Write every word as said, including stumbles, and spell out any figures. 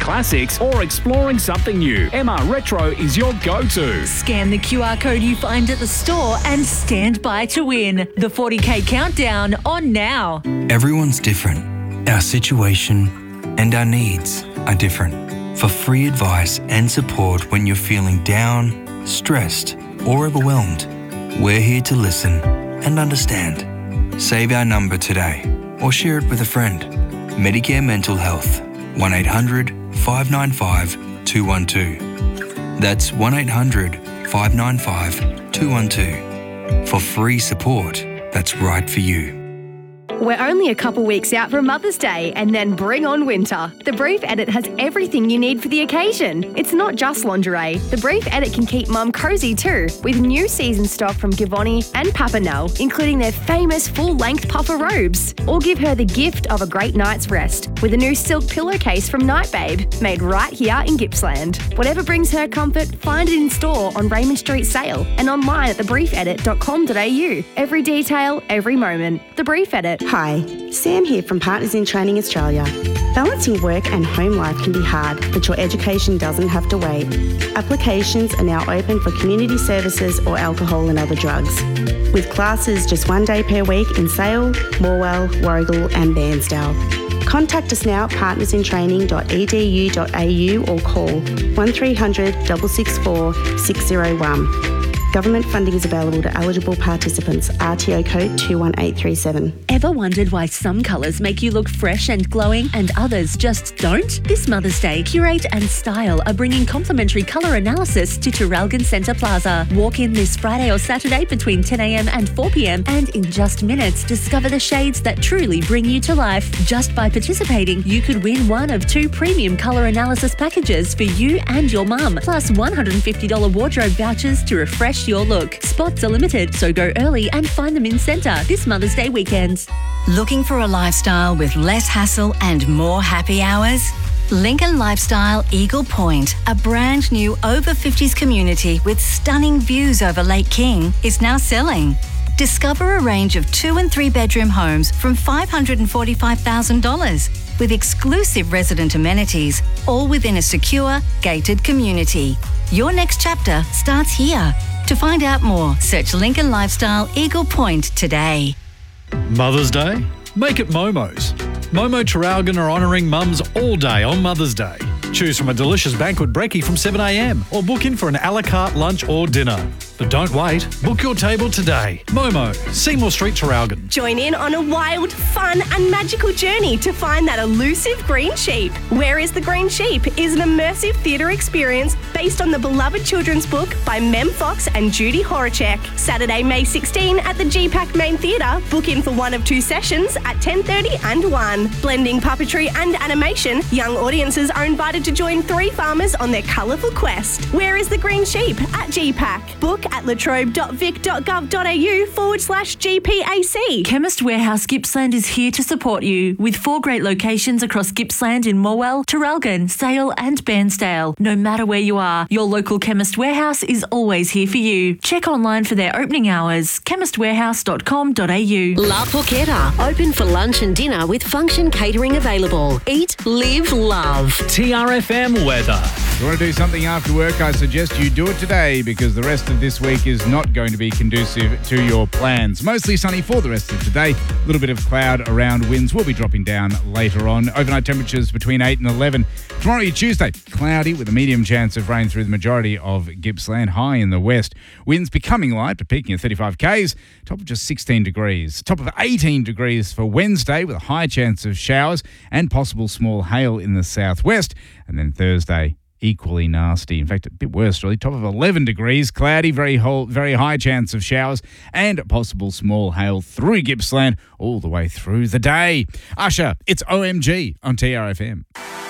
classics or exploring something new, M R Retro is your go-to. Scan the Q R code you find at the store and stand by to win. The forty K Countdown on now. Everyone's different. Our situation and our needs are different. For free advice and support when you're feeling down, stressed, or overwhelmed, we're here to listen and understand. Save our number today or share it with a friend. Medicare Mental Health, one eight hundred five nine five two one two. That's one eight hundred five nine five two one two for free support that's right for you. We're only a couple weeks out from Mother's Day and then bring on winter. The Brief Edit has everything you need for the occasion. It's not just lingerie. The Brief Edit can keep mum cozy too, with new season stock from Givoni and Papinel, including their famous full-length puffer robes. Or give her the gift of a great night's rest with a new silk pillowcase from Night Babe, made right here in Gippsland. Whatever brings her comfort, find it in store on Raymond Street Sale and online at the brief edit dot com dot a u. Every detail, every moment. The Brief Edit. Hi, Sam here from Partners in Training Australia. Balancing work and home life can be hard, but your education doesn't have to wait. Applications are now open for community services or alcohol and other drugs, with classes just one day per week in Sale, Morwell, Warragul and Bairnsdale. Contact us now at partners in training dot e d u dot a u or call one three hundred six six four six zero one. Government funding is available to eligible participants. R T O code two one eight three seven. Ever wondered why some colours make you look fresh and glowing and others just don't? This Mother's Day, Curate and Style are bringing complimentary colour analysis to Traralgon Centre Plaza. Walk in this Friday or Saturday between ten a m and four p m and in just minutes discover the shades that truly bring you to life. Just by participating, you could win one of two premium colour analysis packages for you and your mum, plus one hundred fifty dollars wardrobe vouchers to refresh your look. Spots are limited, so go early and find them in centre this Mother's Day weekend. Looking for a lifestyle with less hassle and more happy hours? Lincoln Lifestyle Eagle Point, a brand new over fifties community with stunning views over Lake King, is now selling. Discover a range of two and three bedroom homes from five hundred forty-five thousand dollars with exclusive resident amenities, all within a secure, gated community. Your next chapter starts here. To find out more, search Lincoln Lifestyle Eagle Point today. Mother's Day? Make it Momo's. Momo Traralgon are honouring mums all day on Mother's Day. Choose from a delicious banquet brekkie from seven a m or book in for an a la carte lunch or dinner. But don't wait, book your table today. Momo, Seymour Street, Traralgon. Join in on a wild, fun and magical journey to find that elusive green sheep. Where is the Green Sheep is an immersive theatre experience based on the beloved children's book by Mem Fox and Judy Horacek. Saturday, May sixteenth at the G PAC Main Theatre. Book in for one of two sessions at ten thirty and one. Blending puppetry and animation, young audiences are invited to join three farmers on their colourful quest. Where is the Green Sheep? At G PAC. Book at latrobe dot vic dot gov dot a u forward slash G P A C. Chemist Warehouse Gippsland is here to support you with four great locations across Gippsland in Morwell, Traralgon, Sale and Bairnsdale. No matter where you are, your local Chemist Warehouse is always here for you. Check online for their opening hours, chemist warehouse dot com dot a u. La Porchetta, open for lunch and dinner with function catering available. Eat, live, love. T R F M weather. If you want to do something after work, I suggest you do it today because the rest of this week is not going to be conducive to your plans. Mostly sunny for the rest of today. A little bit of cloud around, winds will be dropping down later on. Overnight temperatures between eight and eleven. Tomorrow, Tuesday, cloudy with a medium chance of rain through the majority of Gippsland, high in the west. Winds becoming light but peaking at thirty-five kays. Top of just sixteen degrees. Top of eighteen degrees for Wednesday with a high chance of showers and possible small hail in the southwest. And then Thursday, equally nasty. In fact, a bit worse, really. Top of eleven degrees, cloudy, very whole, very high chance of showers and possible small hail through Gippsland all the way through the day. Usher, it's O M G on T R F M.